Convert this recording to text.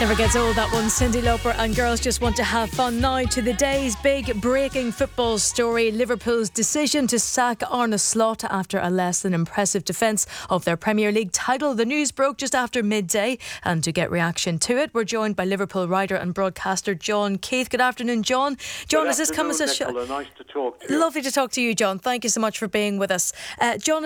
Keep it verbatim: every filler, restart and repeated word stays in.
Never gets old, that one. Cyndi Lauper and Girls Just Want to Have Fun. Now to the day's big breaking football story. Liverpool's decision to sack Arne Slot after a less than impressive defence of their Premier League title. The news broke just after midday, and to get reaction to it, we're joined by Liverpool writer and broadcaster John Keith. Good afternoon, John. John, Good has this come as a shock? Nice to talk to you. Lovely to talk to you, John. Thank you so much for being with us. Uh, John,